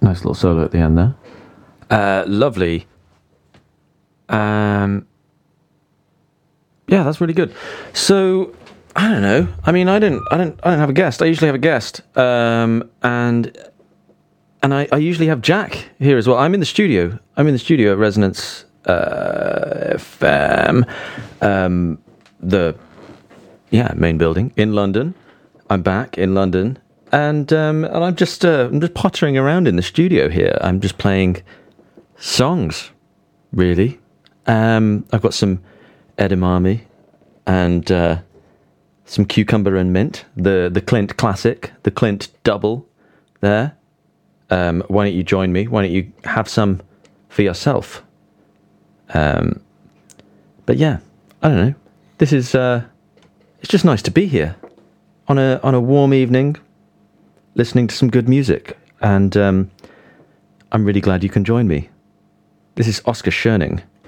Nice little solo at the end there. Lovely. Yeah, that's really good. So I don't know. I mean, I don't have a guest. I usually have a guest, and I usually have Jack here as well. I'm in the studio. at Resonance FM, the main building in London. I'm back in London, and I'm just pottering around in the studio here. I'm just playing songs, really. I've got some edamame and some cucumber and mint, the Clint classic, the Clint double there. Why don't you join me? Why don't you have some for yourself? But yeah, I don't know. This is it's just nice to be here on a warm evening, listening to some good music, and I'm really glad you can join me. This is Oscar Schoening